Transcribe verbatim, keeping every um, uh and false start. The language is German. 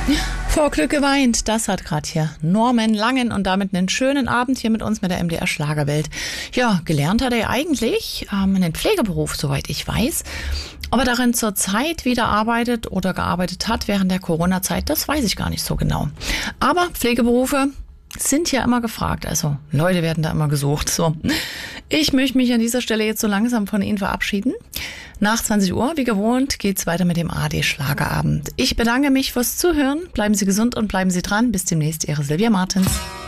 Vor Glück geweint, das hat gerade hier Norman Langen und damit einen schönen Abend hier mit uns mit der M D R Schlagerwelt. Ja, gelernt hat er eigentlich ähm, einen Pflegeberuf, soweit ich weiß. Ob er darin zurzeit wieder arbeitet oder gearbeitet hat während der Corona-Zeit, das weiß ich gar nicht so genau. Aber Pflegeberufe sind ja immer gefragt, also Leute werden da immer gesucht. So, ich möchte mich an dieser Stelle jetzt so langsam von Ihnen verabschieden. Nach zwanzig Uhr, wie gewohnt, geht's weiter mit dem A R D Schlagerabend. Ich bedanke mich fürs Zuhören. Bleiben Sie gesund und bleiben Sie dran. Bis demnächst, Ihre Silvia Martens.